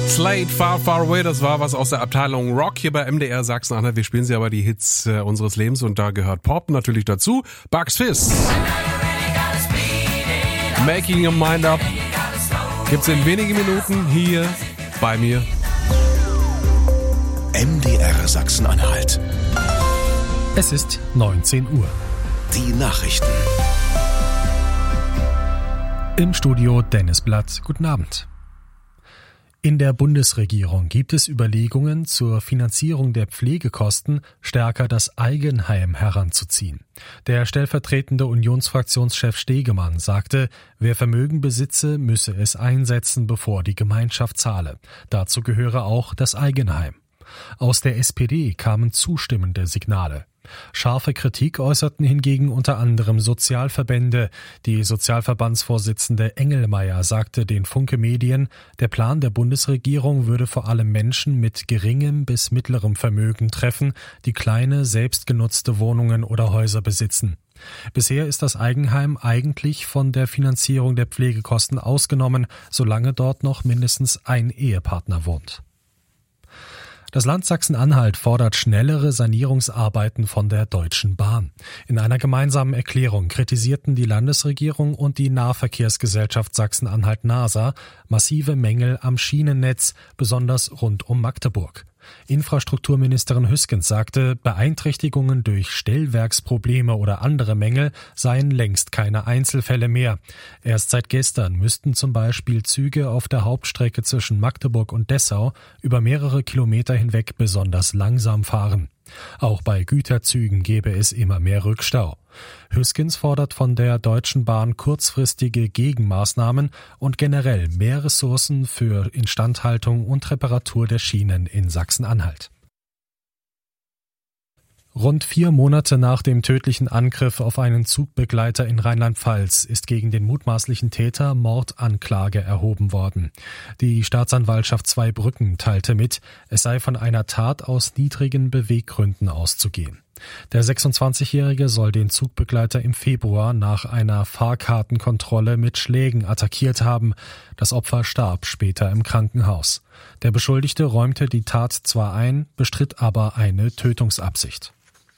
Slade, Far, Far Away, das war was aus der Abteilung Rock hier bei MDR Sachsen-Anhalt. Wir spielen sie aber die Hits unseres Lebens und da gehört Pop natürlich dazu. Bugs Fizz. Making Your Mind Up. Gibt's in wenigen Minuten hier bei mir. MDR Sachsen-Anhalt. Es ist 19 Uhr. Die Nachrichten. Im Studio Dennis Blatt. Guten Abend. In der Bundesregierung gibt es Überlegungen, zur Finanzierung der Pflegekosten stärker das Eigenheim heranzuziehen. Der stellvertretende Unionsfraktionschef Stegemann sagte, wer Vermögen besitze, müsse es einsetzen, bevor die Gemeinschaft zahle. Dazu gehöre auch das Eigenheim. Aus der SPD kamen zustimmende Signale. Scharfe Kritik äußerten hingegen unter anderem Sozialverbände. Die Sozialverbandsvorsitzende Engelmeier sagte den Funke Medien, der Plan der Bundesregierung würde vor allem Menschen mit geringem bis mittlerem Vermögen treffen, die kleine, selbstgenutzte Wohnungen oder Häuser besitzen. Bisher ist das Eigenheim eigentlich von der Finanzierung der Pflegekosten ausgenommen, solange dort noch mindestens ein Ehepartner wohnt. Das Land Sachsen-Anhalt fordert schnellere Sanierungsarbeiten von der Deutschen Bahn. In einer gemeinsamen Erklärung kritisierten die Landesregierung und die Nahverkehrsgesellschaft Sachsen-Anhalt NASA massive Mängel am Schienennetz, besonders rund um Magdeburg. Infrastrukturministerin Hüskens sagte, Beeinträchtigungen durch Stellwerksprobleme oder andere Mängel seien längst keine Einzelfälle mehr. Erst seit gestern müssten zum Beispiel Züge auf der Hauptstrecke zwischen Magdeburg und Dessau über mehrere Kilometer hinweg besonders langsam fahren. Auch bei Güterzügen gäbe es immer mehr Rückstau. Hüskens fordert von der Deutschen Bahn kurzfristige Gegenmaßnahmen und generell mehr Ressourcen für Instandhaltung und Reparatur der Schienen in Sachsen-Anhalt. Rund 4 Monate nach dem tödlichen Angriff auf einen Zugbegleiter in Rheinland-Pfalz ist gegen den mutmaßlichen Täter Mordanklage erhoben worden. Die Staatsanwaltschaft Zweibrücken teilte mit, es sei von einer Tat aus niedrigen Beweggründen auszugehen. Der 26-Jährige soll den Zugbegleiter im Februar nach einer Fahrkartenkontrolle mit Schlägen attackiert haben. Das Opfer starb später im Krankenhaus. Der Beschuldigte räumte die Tat zwar ein, bestritt aber eine Tötungsabsicht.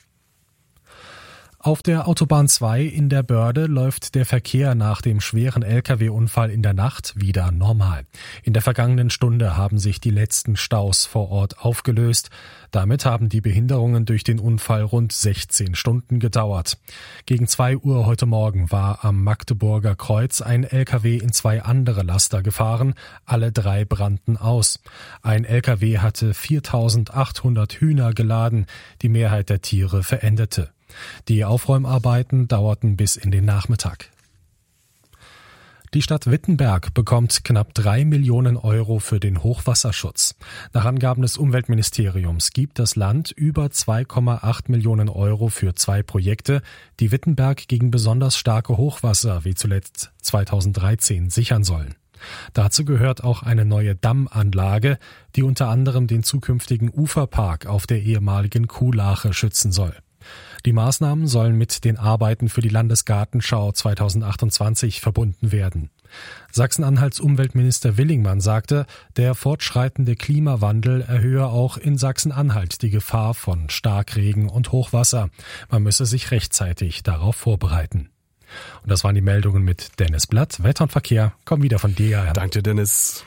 Auf der Autobahn 2 in der Börde läuft der Verkehr nach dem schweren Lkw-Unfall in der Nacht wieder normal. In der vergangenen Stunde haben sich die letzten Staus vor Ort aufgelöst. Damit haben die Behinderungen durch den Unfall rund 16 Stunden gedauert. Gegen 2 Uhr heute Morgen war am Magdeburger Kreuz ein Lkw in 2 andere Laster gefahren. Alle 3 brannten aus. Ein Lkw hatte 4.800 Hühner geladen. Die Mehrheit der Tiere verendete. Die Aufräumarbeiten dauerten bis in den Nachmittag. Die Stadt Wittenberg bekommt knapp 3 Millionen Euro für den Hochwasserschutz. Nach Angaben des Umweltministeriums gibt das Land über 2,8 Millionen Euro für 2 Projekte, die Wittenberg gegen besonders starke Hochwasser wie zuletzt 2013 sichern sollen. Dazu gehört auch eine neue Dammanlage, die unter anderem den zukünftigen Uferpark auf der ehemaligen Kuhlache schützen soll. Die Maßnahmen sollen mit den Arbeiten für die Landesgartenschau 2028 verbunden werden. Sachsen-Anhalts Umweltminister Willingmann sagte, der fortschreitende Klimawandel erhöhe auch in Sachsen-Anhalt die Gefahr von Starkregen und Hochwasser. Man müsse sich rechtzeitig darauf vorbereiten. Und das waren die Meldungen mit Dennis Blatt. Wetter und Verkehr kommen wieder von dir. Danke, Dennis.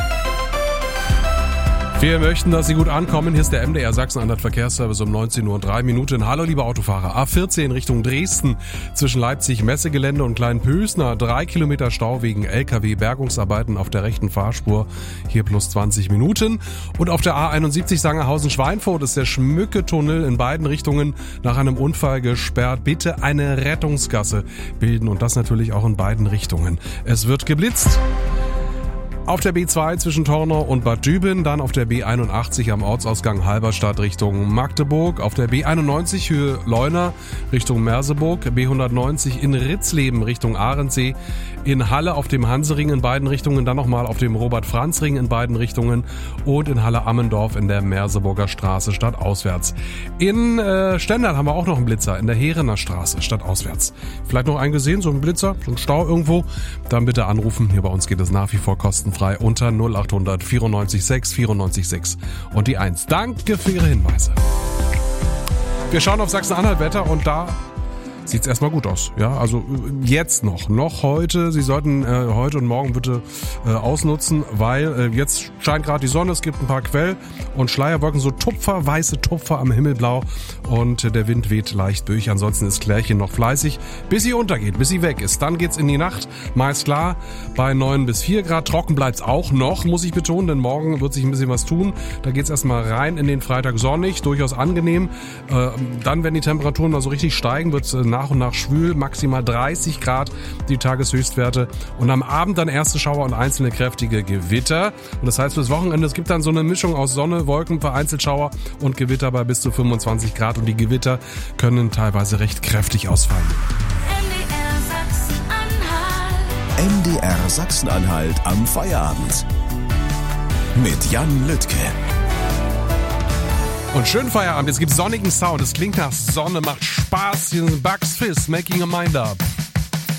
Wir möchten, dass Sie gut ankommen. Hier ist der MDR Sachsen-Anhalt Verkehrsservice um 19:03 Hallo, liebe Autofahrer. A14 Richtung Dresden zwischen Leipzig Messegelände und Kleinpösner. 3 Kilometer Stau wegen LKW-Bergungsarbeiten auf der rechten Fahrspur. Hier plus 20 Minuten. Und auf der A71 Sangerhausen-Schweinfurt ist der Schmücke-Tunnel in beiden Richtungen nach einem Unfall gesperrt. Bitte eine Rettungsgasse bilden und das natürlich auch in beiden Richtungen. Es wird geblitzt. Auf der B2 zwischen Tornau und Bad Düben, dann auf der B81 am Ortsausgang Halberstadt Richtung Magdeburg, auf der B91 Höhe Leuna Richtung Merseburg, B190 in Ritzleben Richtung Ahrensee, in Halle auf dem Hansering in beiden Richtungen, dann nochmal auf dem Robert-Franz-Ring in beiden Richtungen und in Halle-Ammendorf in der Merseburger Straße stadtauswärts. In Stendal haben wir auch noch einen Blitzer in der Heerener Straße stadtauswärts. Vielleicht noch einen gesehen, so ein Blitzer, so ein Stau irgendwo, dann bitte anrufen. Hier bei uns geht es nach wie vor kostenfrei. kostenfrei unter 0800 94 6 94 6 und die 1. Danke für Ihre Hinweise. Wir schauen auf Sachsen-Anhalt-Wetter und da sieht's erstmal gut aus. Ja, also jetzt noch heute. Sie sollten heute und morgen bitte ausnutzen, weil jetzt scheint gerade die Sonne, es gibt ein paar Quell- und Schleierwolken, so weiße Tupfer am Himmelblau und der Wind weht leicht durch. Ansonsten ist Klärchen noch fleißig, bis sie untergeht, bis sie weg ist. Dann geht's in die Nacht, meist klar, bei 9 bis 4 Grad. Trocken bleibt's auch noch, muss ich betonen, denn morgen wird sich ein bisschen was tun. Da geht's erstmal rein in den Freitag sonnig, durchaus angenehm. Dann, wenn die Temperaturen mal so richtig steigen, wird's nach und nach schwül, maximal 30 Grad die Tageshöchstwerte und am Abend dann erste Schauer und einzelne kräftige Gewitter. Und das heißt, fürs Wochenende, es gibt dann so eine Mischung aus Sonne, Wolken, vereinzelt Schauer und Gewitter bei bis zu 25 Grad und die Gewitter können teilweise recht kräftig ausfallen. MDR Sachsen-Anhalt am Feierabend. Mit Jan Lüttke. Und schönen Feierabend, jetzt gibt's sonnigen Sound, es klingt nach Sonne, macht Spaß, hier sind Bugs Fizz, Making a Mind Up.